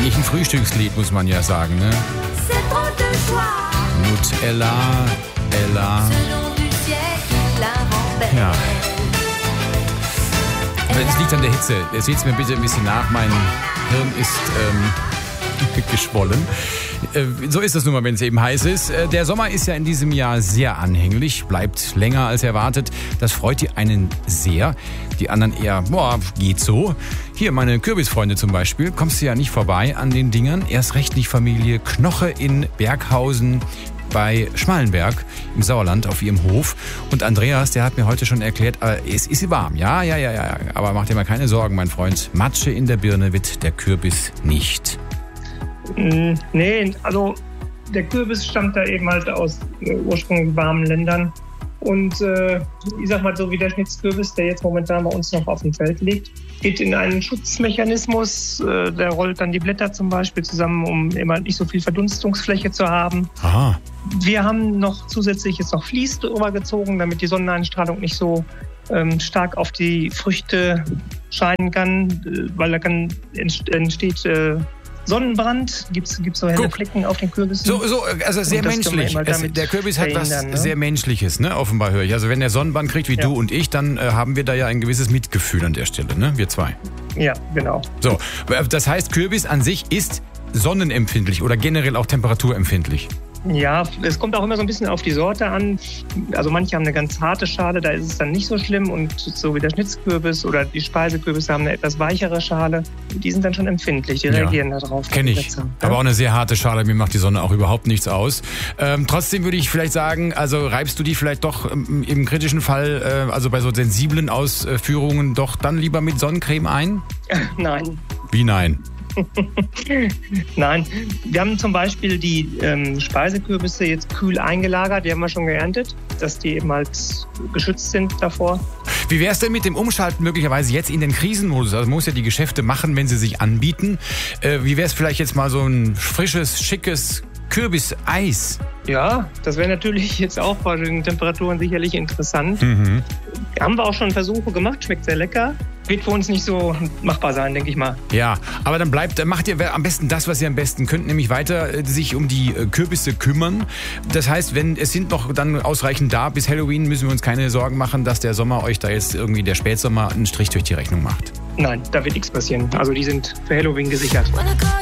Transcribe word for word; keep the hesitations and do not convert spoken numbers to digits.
Eigentlich ein Frühstückslied, muss man ja sagen, ne? Nutella, Ella. Ja. Das liegt an der Hitze. Seht mir bitte ein bisschen nach. Mein Hirn ist ähm, geschwollen. Äh, so ist das nun mal, wenn es eben heiß ist. Äh, der Sommer ist ja in diesem Jahr sehr anhänglich, bleibt länger als erwartet. Das freut die einen sehr, die anderen eher, boah, geht so. Hier, meine Kürbisfreunde zum Beispiel, kommst du ja nicht vorbei an den Dingern. Erst recht nicht Familie Knoche in Berghausen bei Schmallenberg im Sauerland auf ihrem Hof. Und Andreas, der hat mir heute schon erklärt, äh, es ist warm. Ja, ja, ja, ja. Aber mach dir mal keine Sorgen, mein Freund. Matsche in der Birne wird der Kürbis nicht. Mm, nee, also der Kürbis stammt da eben halt aus äh, ursprünglich warmen Ländern. Und äh, ich sag mal so, wie der Schnitzkürbis, der jetzt momentan bei uns noch auf dem Feld liegt, geht in einen Schutzmechanismus. Äh, der rollt dann die Blätter zum Beispiel zusammen, um immer nicht so viel Verdunstungsfläche zu haben. Aha. Wir haben noch zusätzlich jetzt noch Vlies drüber gezogen, damit die Sonneneinstrahlung nicht so ähm, stark auf die Früchte scheinen kann, äh, weil da kann, entsteht äh, Sonnenbrand, gibt's gibt's so helle Guck. Flecken auf den Kürbissen. So, so also sehr menschlich. Es, der Kürbis hat was ne? sehr Menschliches, ne? Offenbar höre ich. Also wenn der Sonnenbrand kriegt wie ja. du und ich, dann äh, haben wir da ja ein gewisses Mitgefühl an der Stelle, ne? Wir zwei. Ja, genau. So, das heißt, Kürbis an sich ist sonnenempfindlich oder generell auch temperaturempfindlich. Ja, es kommt auch immer so ein bisschen auf die Sorte an. Also manche haben eine ganz harte Schale, da ist es dann nicht so schlimm. Und so wie der Schnitzkürbis oder die Speisekürbisse haben eine etwas weichere Schale. Die sind dann schon empfindlich, die ja. reagieren da drauf. Kenn ich. Ja? Aber auch eine sehr harte Schale, mir macht die Sonne auch überhaupt nichts aus. Ähm, trotzdem würde ich vielleicht sagen, also reibst du die vielleicht doch ähm, im kritischen Fall, äh, also bei so sensiblen Ausführungen, doch dann lieber mit Sonnencreme ein? Nein. Wie nein? Nein, wir haben zum Beispiel die ähm, Speisekürbisse jetzt kühl eingelagert, die haben wir schon geerntet, dass die eben halt geschützt sind davor. Wie wäre es denn mit dem Umschalten möglicherweise jetzt in den Krisenmodus? Also man muss ja die Geschäfte machen, wenn sie sich anbieten. Äh, wie wäre es vielleicht jetzt mal so ein frisches, schickes Kürbiseis? Ja, das wäre natürlich jetzt auch bei den Temperaturen sicherlich interessant. Mhm. Haben wir auch schon Versuche gemacht, schmeckt sehr lecker. Wird für uns nicht so machbar sein, denke ich mal. Ja, aber dann bleibt, dann macht ihr am besten das, was ihr am besten könnt, nämlich weiter äh, sich um die äh, Kürbisse kümmern. Das heißt, wenn es sind noch dann ausreichend da bis Halloween, müssen wir uns keine Sorgen machen, dass der Sommer euch da jetzt irgendwie der Spätsommer einen Strich durch die Rechnung macht. Nein, da wird nichts passieren. Also die sind für Halloween gesichert.